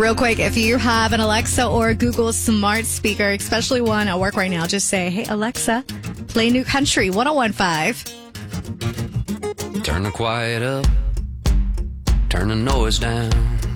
Real quick, if you have an Alexa or Google smart speaker, especially one at work right now, just say, hey, Alexa, play New Country 101.5. Turn the quiet up, turn the noise down.